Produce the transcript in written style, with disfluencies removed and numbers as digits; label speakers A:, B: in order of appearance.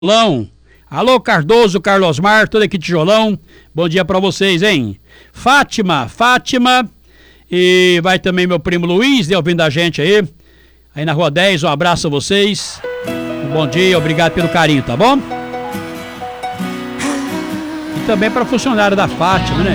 A: Tijolão. Alô, Cardoso, Carlos Mar, todo aqui Tijolão. Bom dia pra vocês, hein? Fátima. E vai também meu primo Luiz, ouvindo a gente aí na Rua 10, um abraço a vocês. Bom dia, obrigado pelo carinho, tá bom? E também pra funcionária da Fátima, né?